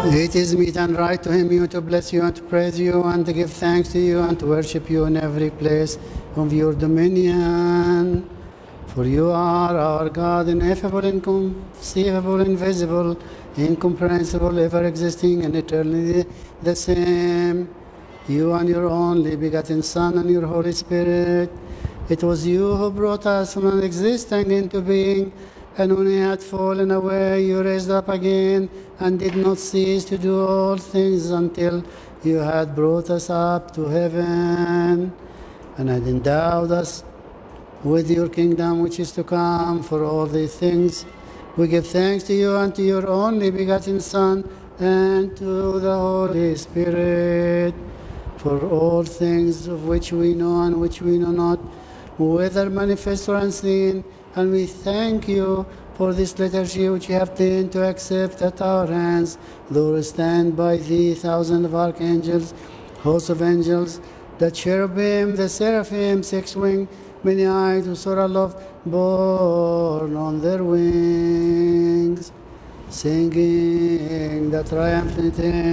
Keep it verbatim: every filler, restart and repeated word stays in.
It is meet and right to him you to bless you and to praise you and to give thanks to you and to worship you in every place of your dominion. For you are our God, ineffable, inconceivable, invisible, incomprehensible, ever existing, and eternally the same. You and your only begotten Son and your Holy Spirit. It was you who brought us from non-existing into being, and when we had fallen away, you raised up again and did not cease to do all things until you had brought us up to heaven and had endowed us with your kingdom which is to come. For all these things we give thanks to you and to your only begotten Son and to the Holy Spirit, for all things of which we know and which we know not, whether manifest or unseen. And we thank you for this liturgy which you have deigned to accept at our hands, though we stand by thee, thousands of archangels, hosts of angels, the cherubim, the seraphim, six-winged, many-eyed, who soar aloft, borne on their wings, singing the triumphant hymn.